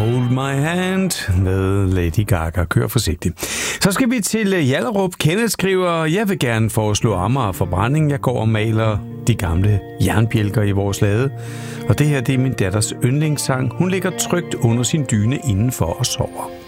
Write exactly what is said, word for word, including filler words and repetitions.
Hold My Hand med Lady Gaga. Kør forsigtigt. Så skal vi til Hjallerup. Kenneth skriver, jeg vil gerne foreslå Amager Forbrænding. Jeg går og maler de gamle jernbjælker i vores lade. Og det her, det er min datters yndlingssang. Hun ligger trygt under sin dyne indenfor og sover.